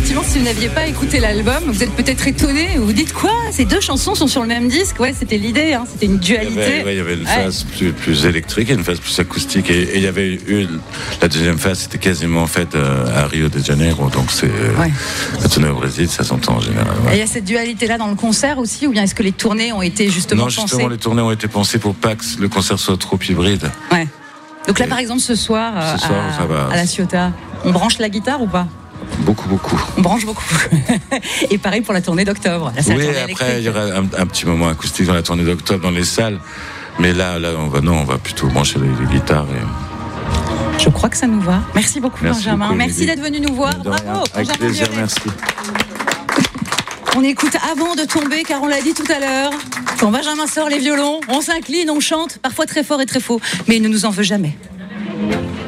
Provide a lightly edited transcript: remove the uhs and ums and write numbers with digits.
effectivement, si vous n'aviez pas écouté l'album, vous êtes peut-être étonné. Vous vous dites quoi ? Ces deux chansons sont sur le même disque ? Ouais, c'était l'idée. Hein. C'était une dualité. Il y avait une phase plus électrique et une phase plus acoustique. Et il y avait la deuxième phase, c'était quasiment faite à Rio de Janeiro. Donc quand on est au Brésil, ça s'entend en général. Ouais. Et il y a cette dualité-là dans le concert aussi, ou bien est-ce que les tournées ont été justement pensées ? Non, justement, les tournées ont été pensées pour pas que le concert soit trop hybride. Ouais. Donc là, par exemple, ce soir, à la Ciotat, on branche la guitare ou pas ? Beaucoup. On branche beaucoup. Et pareil pour la tournée d'octobre. Là, après, il y aura un petit moment acoustique dans la tournée d'octobre dans les salles. Mais là on va plutôt brancher les guitares. Je crois que ça nous va. Merci beaucoup, Benjamin. Beaucoup, merci d'être venu nous voir. Bravo. Avec plaisir, merci. On écoute Avant de tomber, car on l'a dit tout à l'heure. Quand Benjamin sort les violons, on s'incline, on chante, parfois très fort et très faux. Mais il ne nous en veut jamais.